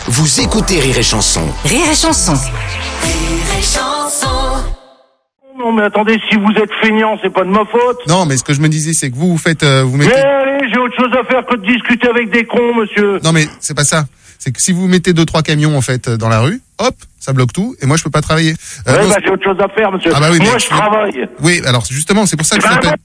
Vous écoutez Rire et Chanson. Rire et Chanson. Rire et Chanson. Non mais attendez, si vous êtes feignant, c'est pas de ma faute. Non, mais ce que je me disais, c'est que vous faites, vous Mais mettez. allez, j'ai autre chose à faire que de discuter avec des cons, monsieur. Non, mais c'est pas ça. C'est que si vous mettez 2-3 camions en fait dans la rue, hop, ça bloque tout, et moi je peux pas travailler. Ouais, non, j'ai autre chose à faire, monsieur. Ah bah oui, mais moi, je travaille. Oui, alors justement, c'est pour ça que je Bah, t'appelle.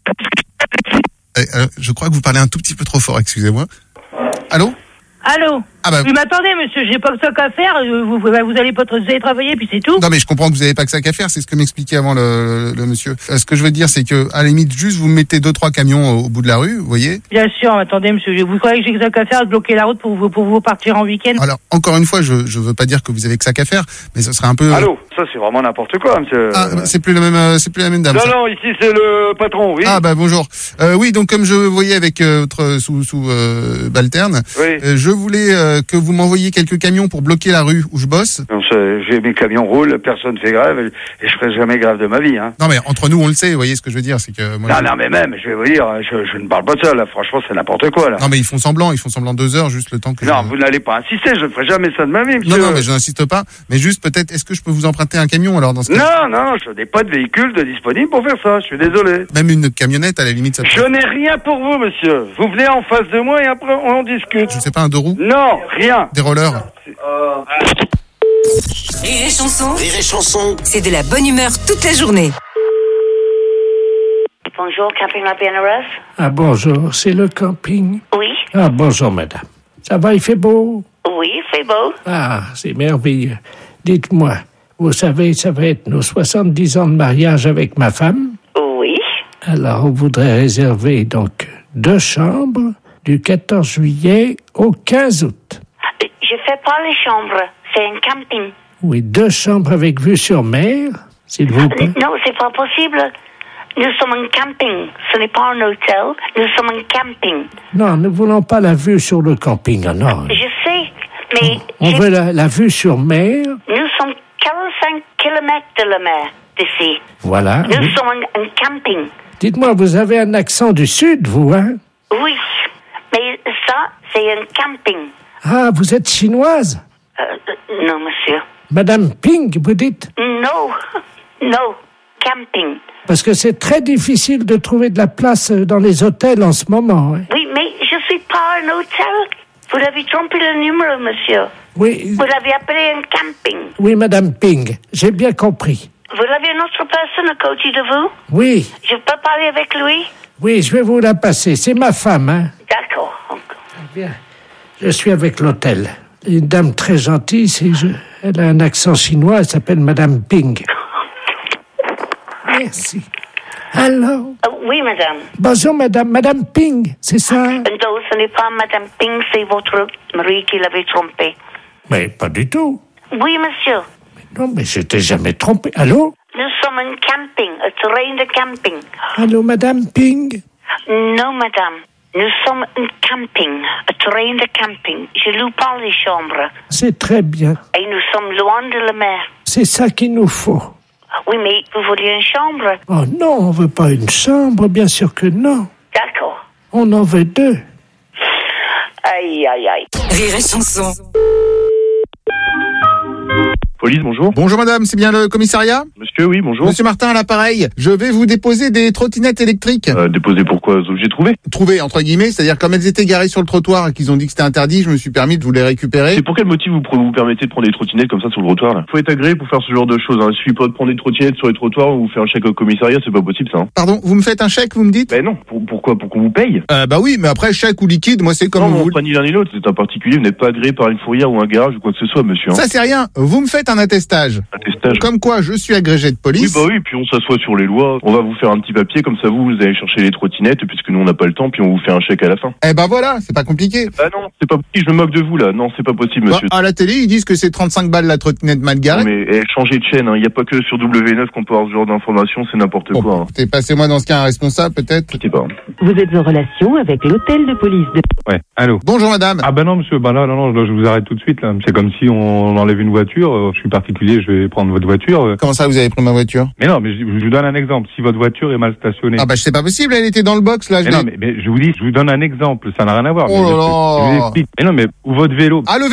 Je crois que vous parlez un tout petit peu trop fort, excusez-moi. Allô? Allô? Ah bah. Oui, mais attendez, monsieur, j'ai pas que ça qu'à faire. Vous allez travailler, puis c'est tout. Non, mais je comprends que vous n'avez pas que ça qu'à faire, c'est ce que m'expliquait avant le monsieur. Ce que je veux dire, c'est que, à la limite, juste vous mettez 2-3 camions au bout de la rue, vous voyez. Bien sûr, attendez, monsieur, vous croyez que j'ai que ça qu'à faire de bloquer la route pour vous partir en week-end? Alors, encore une fois, je veux pas dire que vous avez que ça qu'à faire, mais ce serait un peu. Allô, ça c'est vraiment n'importe quoi, monsieur. Ah, c'est plus la même dame. Non, ça. non, ici c'est le patron, oui. Ah bah bonjour. Oui, donc comme je voyais avec votre sous Balterne, Oui. je voulais que vous m'envoyiez quelques camions pour bloquer la rue où je bosse. Non, j'ai mes camions roulent, personne fait grève et je ferai jamais grève de ma vie, hein. Non mais entre nous on le sait, vous voyez ce que je veux dire, c'est que moi. Non, mais même, je vais vous dire, je ne parle pas de ça, là, franchement, c'est n'importe quoi, là. Non mais ils font semblant 2 heures juste le temps que. Non, vous n'allez pas insister, je ne ferai jamais ça de ma vie, monsieur. Non, mais je n'insiste pas. Mais juste peut-être, est-ce que je peux vous emprunter un camion alors dans ce cas? Non, je n'ai pas de véhicule de disponible pour faire ça, je suis désolé. Même une camionnette à la limite ça. Je n'ai rien pour vous, monsieur. Vous venez en face de moi et après on en discute. Je sais pas, un 2 roues, Non, rien. des rollers. Rire et Chanson. Rire et Chanson. C'est de la bonne humeur toute la journée. Bonjour, Camping La PNRS. Ah bonjour, c'est le camping. Oui, Ah bonjour madame. Ça va, il fait beau? oui, c'est beau. Ah, c'est merveilleux. Dites-moi, vous savez, ça va être nos 70 ans de mariage avec ma femme. Oui. Alors, on voudrait réserver donc 2 chambres du 14 juillet au 15 août. Je fais pas les chambres, c'est un camping. Oui, 2 chambres avec vue sur mer, s'il vous plaît. Non, c'est pas possible. Nous sommes un camping. Ce n'est pas un hôtel, nous sommes un camping. Non, nous voulons pas la vue sur le camping, ah non. Je sais, mais On veut la vue sur mer. nous sommes 45 kilomètres de la mer d'ici. Voilà. Nous Oui. sommes un camping. Dites-moi, vous avez un accent du sud, vous, hein? Oui, mais ça, c'est un camping. Ah, vous êtes chinoise? Non, monsieur. Madame Ping, vous dites? No, no, camping. Parce que c'est très difficile de trouver de la place dans les hôtels en ce moment. Hein. Oui, mais je suis pas un hôtel. Vous avez trompé le numéro, monsieur. Oui, Vous avez appelé un camping. oui, Madame Ping, j'ai bien compris. Vous avez une autre personne à côté de vous? Oui, Je peux parler avec lui? oui, je vais vous la passer. C'est ma femme, hein. D'accord. Bien. Je suis avec l'hôtel. Une dame très gentille, elle a un accent chinois, elle s'appelle Madame Ping. Merci. Alors, Oui, madame. bonjour Madame Ping, c'est ça? Non, ce n'est pas madame Ping, c'est votre mari qui l'avait trompé. Mais pas du tout. Oui, monsieur. Non, mais je t'ai jamais trompé. Allô? Nous sommes un camping, un terrain de camping. Allô, Madame Ping? Non, madame. Nous sommes un camping, un terrain de camping. Je loue pas les chambres. C'est très bien. Et nous sommes loin de la mer. C'est ça qu'il nous faut. Oui, mais vous vouliez une chambre? Oh non, on veut pas une chambre, bien sûr que non. D'accord. On en veut 2. Aïe, aïe, aïe. Rire et Chanson. Police, bonjour. Bonjour madame, c'est bien le commissariat? Monsieur, oui, bonjour. Monsieur Martin à l'appareil. Je vais vous déposer des trottinettes électriques. Déposé pourquoi? J'ai trouvé. Trouvées entre guillemets, c'est-à-dire comme elles étaient garées sur le trottoir et qu'ils ont dit que c'était interdit, je me suis permis de vous les récupérer. C'est pour quel motif vous permettez de prendre des trottinettes comme ça sur le trottoir, là? Faut être agréé pour faire ce genre de choses, hein. Il suffit pas de prendre des trottinettes sur les trottoirs ou vous faire un chèque au commissariat, c'est pas possible, ça, hein. Pardon, vous me faites un chèque, vous me dites? Ben non. Pourquoi? Pour qu'on vous paye? Bah oui, mais après chèque ou liquide, moi c'est comme Non, vous on voulez. prend ni l'un ni l'autre. C'est un particulier, vous n'êtes pas agréé par une fourrière ou un garage ou quoi que ce soit, monsieur, hein. Ça c'est rien, vous me faites un attestage. Attestage. Comme quoi je suis agrégé de Oui, police. bah oui, puis on s'assoit sur les lois. On va vous faire un petit papier, comme ça vous allez chercher les trottinettes, puisque nous on n'a pas le temps, puis on vous fait un chèque à la fin. Eh ben voilà, c'est pas compliqué. Ah non, c'est pas possible, je me moque de vous là. Non, c'est pas possible, monsieur. Bah, à la télé, ils disent que c'est 35 balles la trottinette mal garée. Non, mais changez de chaîne, hein. Il n'y a pas que sur W9 qu'on peut avoir ce genre d'informations, c'est n'importe Bon, quoi, hein. écoutez, passez-moi dans ce cas un responsable peut-être. Je sais pas. Vous êtes en relation avec l'hôtel de police de... Ouais, allô. Bonjour madame. Ah ben non monsieur, ben là, non, je vous arrête tout de suite là. C'est comme si on enlève une voiture, je suis particulier, je vais prendre votre voiture. Comment ça vous avez pris ma voiture? Mais non, mais je vous donne un exemple. Si votre voiture est mal stationnée. Ah bah c'est pas possible, elle était dans le box là. Mais non, mais je vous dis, je vous donne un exemple, ça n'a rien à voir. Oh Mais là là. je vous explique. Mais non, mais ou votre vélo. Ah, le